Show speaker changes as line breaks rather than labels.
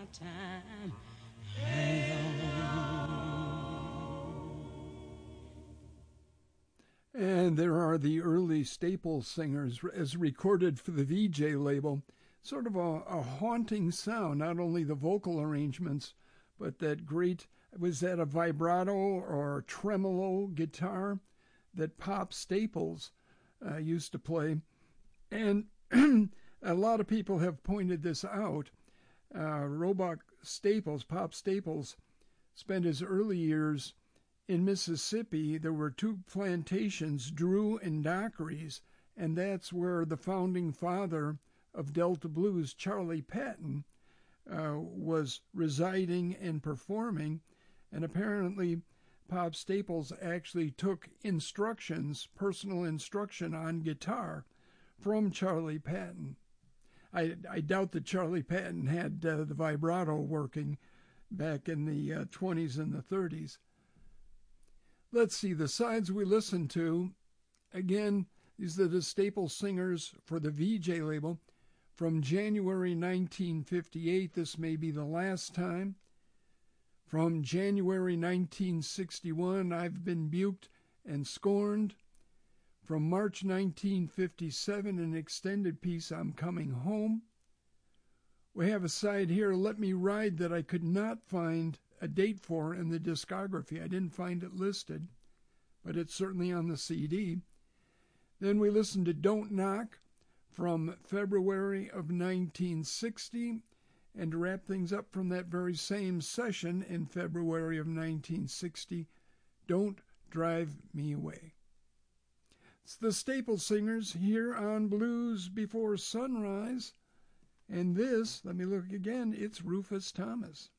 time. Hang
And there are the early Staples singers as recorded for the VJ label. Sort of a haunting sound, not only the vocal arrangements, but that great, was that a vibrato or tremolo guitar that Pop Staples used to play? And a lot of people have pointed this out. Roebuck Staples, Pop Staples, spent his early years in Mississippi. There were two plantations, Drew and Dockery's, and that's where the founding father of Delta Blues, Charlie Patton, was residing and performing. And apparently Pop Staples actually took instructions, personal instruction on guitar from Charlie Patton. I doubt that Charlie Patton had the vibrato working back in the 20s and the 30s. Let's see, the sides we listened to. Again, these are the Staples singers for the VJ label. From January 1958, this may be the last time. From January 1961, I've been buked and scorned. From March 1957, an extended piece, I'm Coming Home. We have a side here, Let Me Ride, that I could not find a date for in the discography. I didn't find it listed, but it's certainly on the CD. Then we listened to Don't Knock from February of 1960, and to wrap things up from that very same session in February of 1960, Don't Drive Me Away. It's the Staples Singers here on Blues Before Sunrise, and this, let me look again, it's Rufus Thomas.